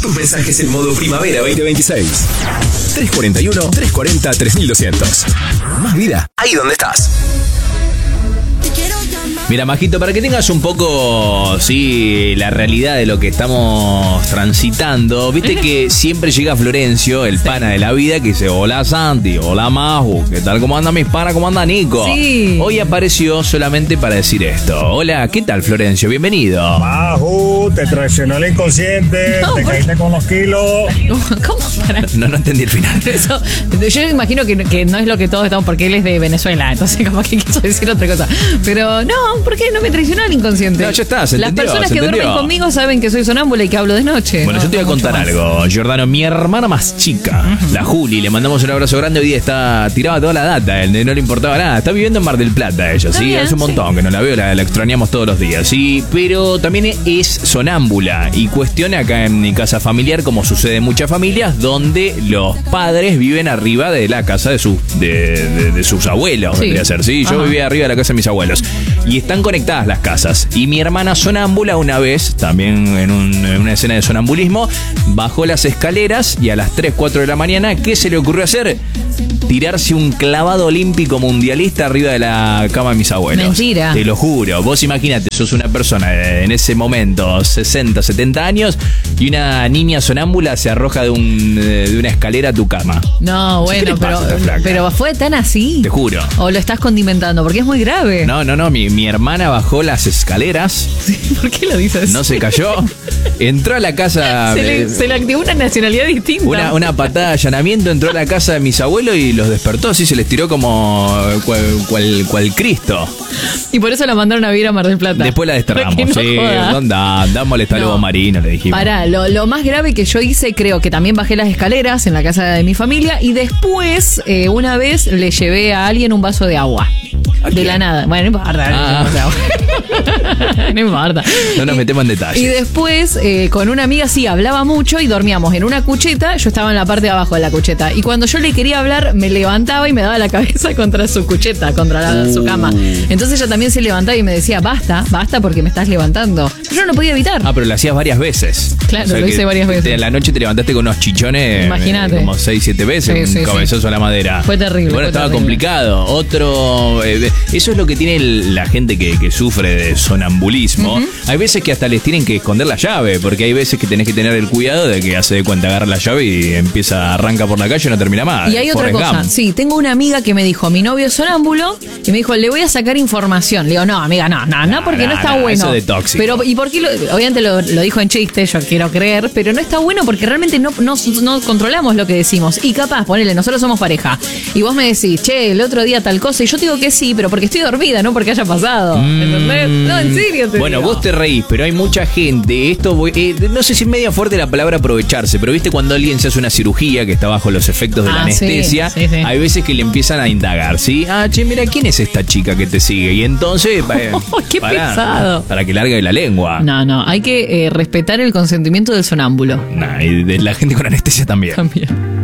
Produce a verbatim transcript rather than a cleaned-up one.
tus mensajes en modo primavera veinte veintiséis. tres cuarenta y uno, tres cuarenta, tres mil doscientos. Más vida ahí donde estás. Mira, Majito, para que tengas un poco, sí, la realidad de lo que estamos transitando, viste que siempre llega Florencio, el pana de la vida, que dice, hola Santi, hola Maju, ¿qué tal? ¿Cómo anda mis panas? ¿Cómo anda Nico? Sí. Hoy apareció solamente para decir esto. Hola, ¿qué tal Florencio? Bienvenido. Maju, te traicionó el inconsciente, No, te ¿por caíste con los kilos. ¿Cómo? Para No, no entendí el final. eso, yo imagino que, que no es lo que todos estamos, porque él es de Venezuela, entonces capaz que quiso decir otra cosa. Pero no, ¿por qué no me traicionó el inconsciente? No, ya está, se Las entendió, personas se que entendió. duermen conmigo saben que soy sonámbula y que hablo de noche. Bueno, No, yo te voy a no mucho contar más. algo, Giordano. Mi hermana más chica, la Juli, le mandamos un abrazo grande. Hoy día está tiraba toda la data, él, no le importaba nada. Está viviendo en Mar del Plata ella, Está sí, bien, hace un montón sí. que no la veo, la, la extrañamos todos los días, sí. Pero también es sonámbula y cuestiona acá en mi casa familiar, como sucede en muchas familias, donde los padres viven arriba de la casa de, sus de, de, de sus abuelos, Sí. vendría a ser, sí. Yo Ajá. vivía arriba de la casa de mis abuelos y están conectadas las casas. Y mi hermana sonámbula una vez, también en, un, en una escena de sonambulismo, bajó las escaleras y a las tres, cuatro de la mañana, ¿qué se le ocurrió hacer? Tirarse un clavado olímpico mundialista arriba de la cama de mis abuelos. Mentira. Te lo juro. Vos imagínate, sos una persona en ese momento, sesenta, setenta años, y una niña sonámbula se arroja de, un, de una escalera a tu cama. No, ¿Qué bueno, le pasa a pero, esta flaca? pero fue tan así. Te juro. O lo estás condimentando, porque es muy grave. No, no, no, mi, mi hermana bajó las escaleras, ¿Por qué lo dices? no se cayó, entró a la casa... Se le, eh, se le activó una nacionalidad distinta. Una, una patada de allanamiento, entró a la casa de mis abuelos y los despertó, así se les tiró como cual, cual, cual Cristo. Y por eso la mandaron a vivir a Mar del Plata. Después la desterramos. Que no Sí, joda. ¿dónde anda? Molesta al No. lobo marino, le dijimos. Pará, lo, lo más grave que yo hice, creo que también bajé las escaleras en la casa de mi familia y después, eh, una vez, le llevé a alguien un vaso de agua. ¿A De quién? la nada. Bueno, no importa. Ah. No importa. No nos Y- metemos en detalles. Y después, eh, con una amiga, sí, hablaba mucho y dormíamos en una cucheta. Yo estaba en la parte de abajo de la cucheta. Y cuando yo le quería hablar, me levantaba y me daba la cabeza contra su cucheta, contra la- su cama. Entonces ella también se levantaba y me decía, basta, basta porque me estás levantando. Yo no lo podía evitar. Ah, pero lo hacías varias veces. Claro, lo que hice varias veces. te- a la noche te levantaste con unos chichones. Imagínate. eh, Como seis, siete veces, Sí, un sí, sí. cabezazo a la madera. Fue terrible, Bueno, fue estaba terrible. complicado. Otro. eh, eso es lo que tiene el- la gente que, que sufre de sonambulismo. Hay veces que hasta les tienen que esconder la llave, porque hay veces que tenés que tener el cuidado de que hace de cuenta, agarra la llave y empieza, arranca por la calle y no termina más. Y hay otra Forrest cosa, Gump. sí, tengo una amiga que me dijo, mi novio es sonámbulo, y me dijo, le voy a sacar información. Le digo, no, amiga, no, no, no, No, porque no, no, está no, bueno. eso de tóxico. Pero, ¿y por qué? Lo, obviamente lo, lo dijo en chiste, yo quiero creer, pero no está bueno porque realmente no, no, no controlamos lo que decimos. Y capaz, ponele, nosotros somos pareja, y vos me decís, che, el otro día tal cosa, y yo te digo que sí, pero porque estoy dormida, no porque haya pasado. ¿Entendés? No, en serio te Bueno, digo. vos te reís, pero hay mucha gente. Esto, voy- eh, no sé si es media fuerte la palabra aprovecharse, pero viste cuando alguien se hace una cirugía que está bajo los efectos de la Ah, sí, anestesia, sí, sí. hay veces que le empiezan a indagar, ¿sí? Ah, che, mira, ¿quién es esta chica que te sigue? Y entonces, eh, Qué pesado. Para que largue la lengua. No, no, hay que eh, respetar el consentimiento del sonámbulo. Nah, y de la gente con anestesia también. También.